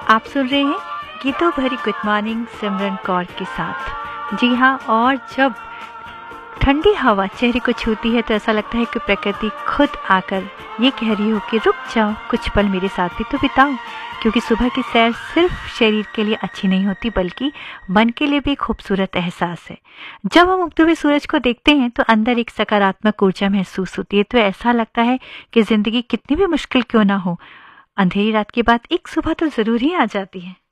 आप सुन रहे हैं गीतों भरी गुड मॉर्निंग सिमरन कौर के साथ। जी हाँ, और जब ठंडी हवा चेहरे को छूती है तो ऐसा लगता है कि प्रकृति खुद आकर ये कह रही हो कि रुक जाओ, कुछ पल मेरे साथ भी तो बिताओ। क्योंकि सुबह की सैर सिर्फ शरीर के लिए अच्छी नहीं होती बल्कि मन के लिए भी एक खूबसूरत एहसास है। जब हम उगते हुए सूरज को देखते हैं तो अंदर एक सकारात्मक ऊर्जा महसूस होती है। तो ऐसा लगता है कि जिंदगी कितनी भी मुश्किल क्यों ना हो, अंधेरी रात के बाद एक सुबह तो जरूर ही आ जाती है।